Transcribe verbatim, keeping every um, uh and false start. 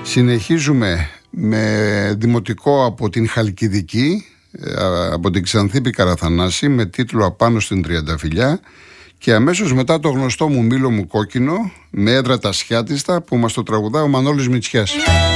Συνεχίζουμε με δημοτικό από την Χαλκιδική, από την Ξανθήπη Καραθανάση, με τίτλο «Απάνω στην Τριανταφυλλιά», και αμέσως μετά το γνωστό μου Μήλο μου κόκκινο, με έδρα τα Σιάτιστα, που μας το τραγουδά ο Μανώλης Μητσιάς.